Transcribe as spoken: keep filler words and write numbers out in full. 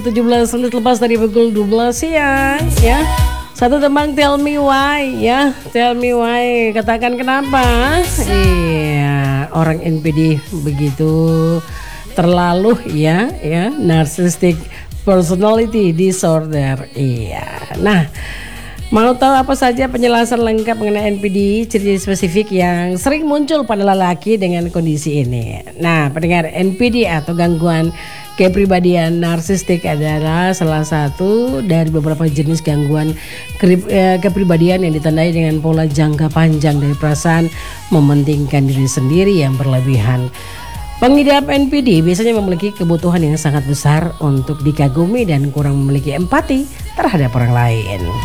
tujuh belas menit lepas dari pukul dua belas siang ya. Satu tembang Tell Me Why ya. Tell Me Why, katakan kenapa. Iya, orang N P D begitu terlalu ya ya narcissistic personality disorder. Iya. Nah, mau tahu apa saja penjelasan lengkap mengenai N P D, ciri spesifik yang sering muncul pada lelaki dengan kondisi ini. Nah, pendengar, N P D atau gangguan kepribadian narsistik adalah salah satu dari beberapa jenis gangguan kepribadian yang ditandai dengan pola jangka panjang dari perasaan mementingkan diri sendiri yang berlebihan. Pengidap N P D biasanya memiliki kebutuhan yang sangat besar untuk dikagumi dan kurang memiliki empati terhadap orang lain.